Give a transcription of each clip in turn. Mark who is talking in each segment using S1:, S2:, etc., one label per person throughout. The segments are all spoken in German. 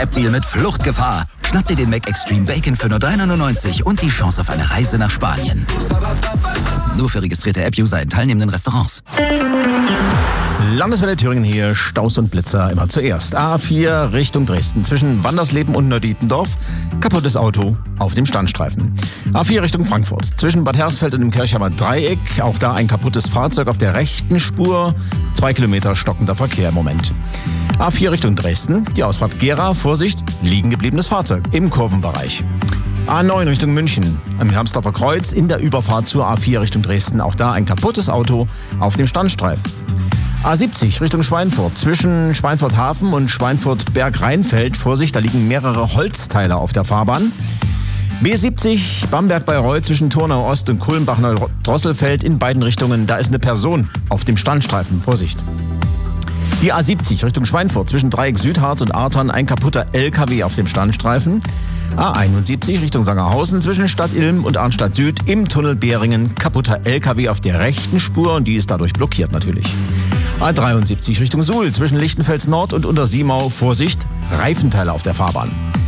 S1: App-Deal mit Fluchtgefahr. Schnapp dir den Mac Extreme Bacon für nur 3,99 € und die Chance auf eine Reise nach Spanien. Nur für registrierte App-User in teilnehmenden Restaurants.
S2: Landeswelle Thüringen hier, Staus und Blitzer immer zuerst. A4 Richtung Dresden, zwischen Wandersleben und Nörditendorf, kaputtes Auto auf dem Standstreifen. A4 Richtung Frankfurt, zwischen Bad Hersfeld und dem Kirchheimer Dreieck, auch da ein kaputtes Fahrzeug auf der rechten Spur, 2 Kilometer stockender Verkehr im Moment. A4 Richtung Dresden, die Ausfahrt Gera, Vorsicht, liegen gebliebenes Fahrzeug im Kurvenbereich. A9 Richtung München, am Hermsdorfer Kreuz in der Überfahrt zur A4 Richtung Dresden, auch da ein kaputtes Auto auf dem Standstreifen. A70 Richtung Schweinfurt, zwischen Schweinfurt Hafen und Schweinfurt Berg-Rheinfeld. Vorsicht, da liegen mehrere Holzteile auf der Fahrbahn. B70 Bamberg-Bayreuth zwischen Turnau Ost und Kulmbach-Drosselfeld in beiden Richtungen. Da ist eine Person auf dem Standstreifen. Vorsicht. Die A70 Richtung Schweinfurt zwischen Dreieck Südharz und Artern, ein kaputter LKW auf dem Standstreifen. A71 Richtung Sangerhausen zwischen Stadt Ilm und Arnstadt Süd im Tunnel Beringen, kaputter LKW auf der rechten Spur und die ist dadurch blockiert natürlich. A73 Richtung Suhl zwischen Lichtenfels Nord und Untersiemau, Vorsicht, Reifenteile auf der Fahrbahn.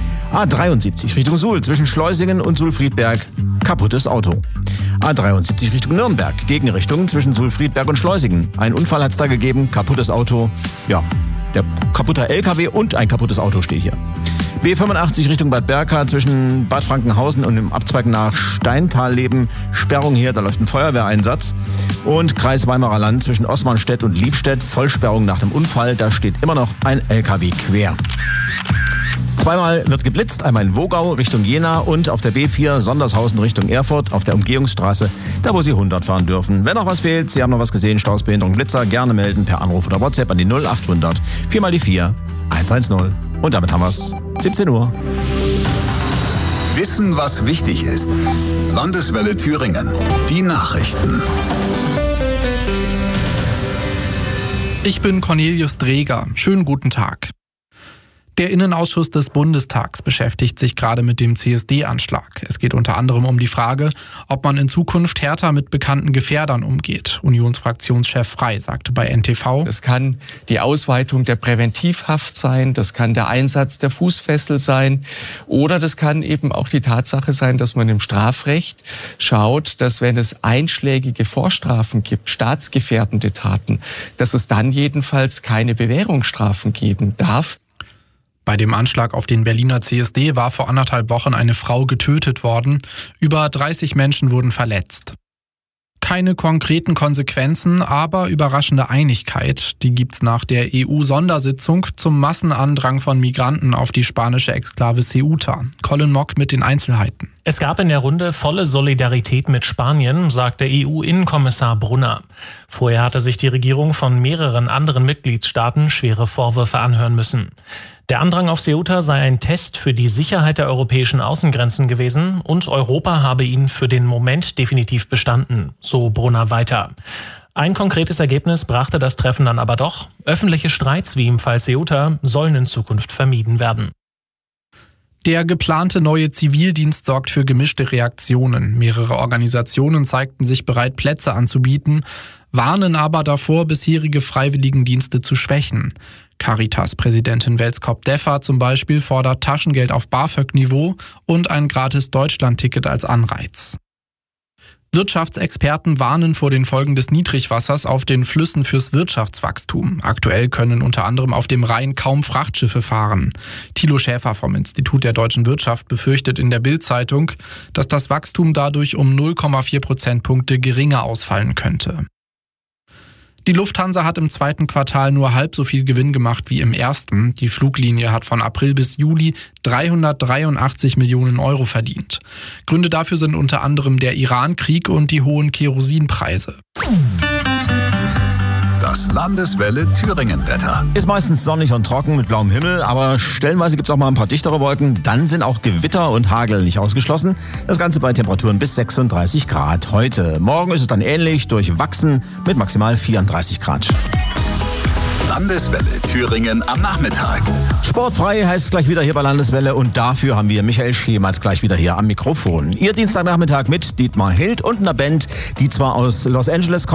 S2: A73 Richtung Suhl zwischen Schleusingen und Suhl-Friedberg, kaputtes Auto. A73 Richtung Nürnberg, Gegenrichtung zwischen Suhl-Friedberg und Schleusingen. Ein Unfall hat es da gegeben, kaputtes Auto, ja, der kaputte LKW und ein kaputtes Auto steht hier. B85 Richtung Bad Berka zwischen Bad Frankenhausen und dem Abzweig nach Steintalleben. Sperrung hier, da läuft ein Feuerwehreinsatz. Und Kreis Weimarer Land zwischen Osmanstedt und Liebstedt. Vollsperrung nach dem Unfall, da steht immer noch ein LKW quer. Zweimal wird geblitzt, einmal in Wogau Richtung Jena und auf der B4 Sondershausen Richtung Erfurt auf der Umgehungsstraße, da wo Sie 100 fahren dürfen. Wenn noch was fehlt, Sie haben noch was gesehen, Staus, Behinderung, Blitzer, gerne melden per Anruf oder WhatsApp an die 0800 4 mal die 4 110. Und damit haben wir's. 17 Uhr.
S3: Wissen, was wichtig ist. Landeswelle Thüringen. Die Nachrichten.
S4: Ich bin Cornelius Dreger. Schönen guten Tag. Der Innenausschuss des Bundestags beschäftigt sich gerade mit dem CSD-Anschlag. Es geht unter anderem um die Frage, ob man in Zukunft härter mit bekannten Gefährdern umgeht. Unionsfraktionschef Frey sagte bei NTV:
S5: Es kann die Ausweitung der Präventivhaft sein, das kann der Einsatz der Fußfessel sein oder das kann eben auch die Tatsache sein, dass man im Strafrecht schaut, dass wenn es einschlägige Vorstrafen gibt, staatsgefährdende Taten, dass es dann jedenfalls keine Bewährungsstrafen geben darf.
S4: Bei dem Anschlag auf den Berliner CSD war vor 1,5 Wochen eine Frau getötet worden. Über 30 Menschen wurden verletzt. Keine konkreten Konsequenzen, aber überraschende Einigkeit. Die gibt's nach der EU-Sondersitzung zum Massenandrang von Migranten auf die spanische Exklave Ceuta. Colin Mock mit den Einzelheiten.
S6: Es gab in der Runde volle Solidarität mit Spanien, sagte EU-Innenkommissar Brunner. Vorher hatte sich die Regierung von mehreren anderen Mitgliedstaaten schwere Vorwürfe anhören müssen. Der Andrang auf Ceuta sei ein Test für die Sicherheit der europäischen Außengrenzen gewesen und Europa habe ihn für den Moment definitiv bestanden, so Brunner weiter. Ein konkretes Ergebnis brachte das Treffen dann aber doch. Öffentliche Streits wie im Fall Ceuta sollen in Zukunft vermieden werden.
S4: Der geplante neue Zivildienst sorgt für gemischte Reaktionen. Mehrere Organisationen zeigten sich bereit, Plätze anzubieten, warnen aber davor, bisherige Freiwilligendienste zu schwächen. Caritas-Präsidentin Welskop-Deffer zum Beispiel fordert Taschengeld auf BAföG-Niveau und ein gratis Deutschland-Ticket als Anreiz. Wirtschaftsexperten warnen vor den Folgen des Niedrigwassers auf den Flüssen fürs Wirtschaftswachstum. Aktuell können unter anderem auf dem Rhein kaum Frachtschiffe fahren. Thilo Schäfer vom Institut der deutschen Wirtschaft befürchtet in der Bild-Zeitung, dass das Wachstum dadurch um 0,4 Prozentpunkte geringer ausfallen könnte. Die Lufthansa hat im zweiten Quartal nur halb so viel Gewinn gemacht wie im ersten. Die Fluglinie hat von April bis Juli 383 Millionen Euro verdient. Gründe dafür sind unter anderem der Iran-Krieg und die hohen Kerosinpreise.
S3: Das Landeswelle Thüringen-Wetter.
S2: Ist meistens sonnig und trocken mit blauem Himmel, aber stellenweise gibt es auch mal ein paar dichtere Wolken. Dann sind auch Gewitter und Hagel nicht ausgeschlossen. Das Ganze bei Temperaturen bis 36 Grad heute. Morgen ist es dann ähnlich, durchwachsen mit maximal 34 Grad.
S3: Landeswelle Thüringen am Nachmittag.
S2: Sportfrei heißt es gleich wieder hier bei Landeswelle und dafür haben wir Michael Schemert gleich wieder hier am Mikrofon. Ihr Dienstagnachmittag mit Dietmar Hild und einer Band, die zwar aus Los Angeles kommt,